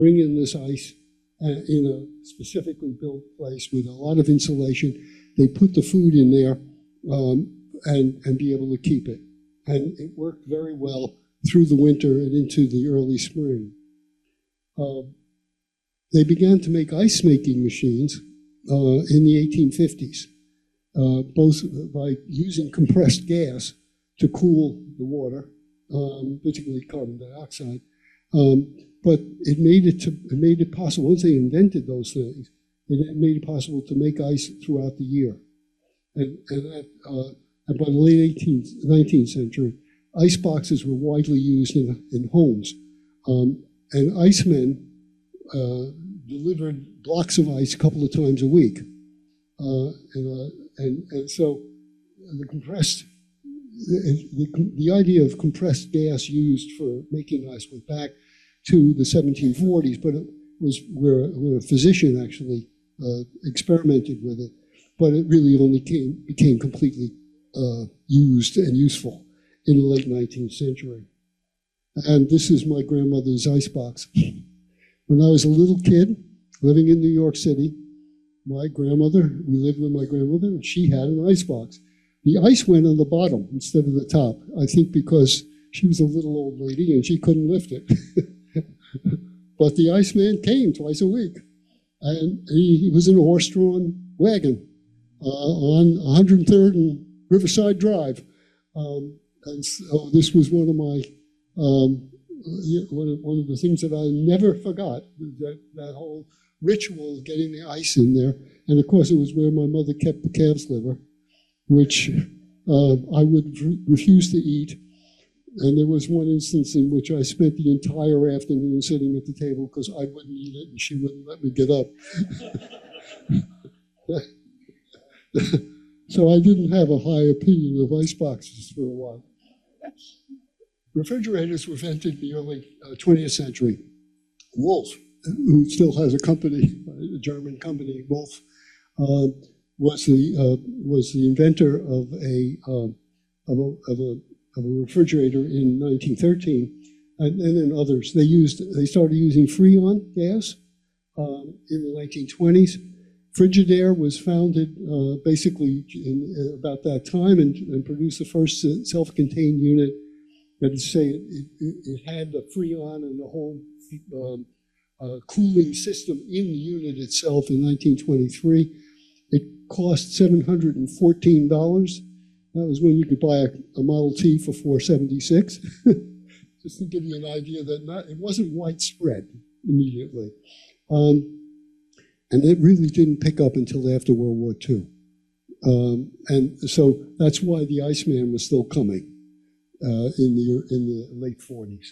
bring in this ice in a specifically built place with a lot of insulation. They put the food in there and be able to keep it. And it worked very well through the winter and into the early spring. They began to make ice-making machines in the 1850s, both by using compressed gas to cool the water, particularly carbon dioxide. But it made it possible, once they invented those things, it made it possible to make ice throughout the year. And by the late 19th century, ice boxes were widely used in homes. And icemen delivered blocks of ice a couple of times a week. And so the idea of compressed gas used for making ice went back to the 1740s, but it was where a physician actually experimented with it, but it really only became completely used and useful in the late 19th century. And this is my grandmother's icebox. When I was a little kid living in New York City, we lived with my grandmother, and she had an icebox. The ice went on the bottom instead of the top, I think because she was a little old lady and she couldn't lift it. But the Iceman came twice a week, and he was in a horse-drawn wagon on 103rd and Riverside Drive. And so this was one of my one of the things that I never forgot, that whole ritual of getting the ice in there. And of course, it was where my mother kept the calf's liver, which I would refuse to eat. And there was one instance in which I spent the entire afternoon sitting at the table because I wouldn't eat it and she wouldn't let me get up. So I didn't have a high opinion of ice boxes for a while. Refrigerators were invented in the early 20th century. Wolf, who still has a company, a German company, Wolf, was the inventor of a refrigerator in 1913, and then others. They started using Freon gas in the 1920s. Frigidaire was founded basically in about that time and produced the first self-contained unit. That is to say, it had the Freon and the whole cooling system in the unit itself in 1923. It cost $714. That was when you could buy a Model T for $476. Just to give you an idea that it wasn't widespread immediately. And it really didn't pick up until after World War II. And so that's why the Iceman was still coming in the late 40s.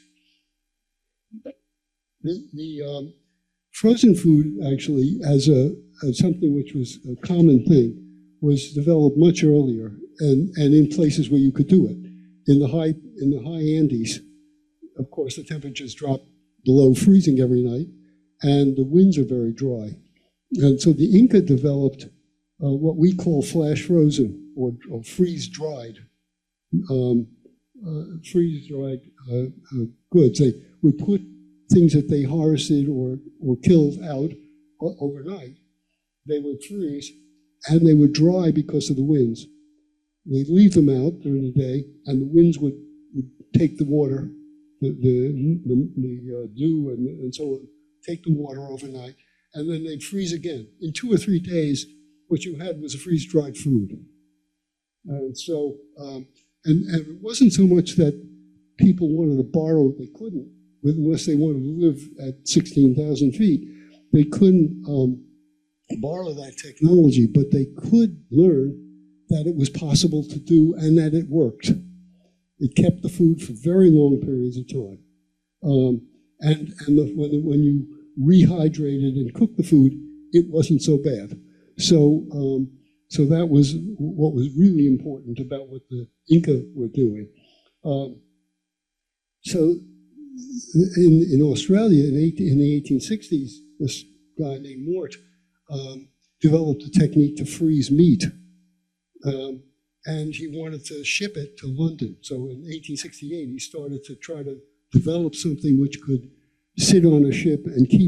The frozen food, actually, as something which was a common thing, was developed much earlier and in places where you could do it. In the high Andes, of course, the temperatures drop below freezing every night, and the winds are very dry. And so the Inca developed what we call flash frozen or freeze-dried goods. They would put things that they harvested or killed out overnight. They would freeze, and they would dry because of the winds. They'd leave them out during the day, and the winds would take the water, the dew, and so on, take the water overnight, and then they'd freeze again. In 2 or 3 days, what you had was a freeze-dried food. And so, and it wasn't so much that people wanted to borrow, they couldn't, unless they wanted to live at 16,000 feet. They couldn't borrow that technology, but they could learn that it was possible to do and that it worked. It kept the food for very long periods of time. When you rehydrated and cooked the food, it wasn't so bad. So that was what was really important about what the Inca were doing. So in Australia in the 1860s, this guy named Mort developed a technique to freeze meat. And he wanted to ship it to London. So in 1868, he started to try to develop something which could sit on a ship and keep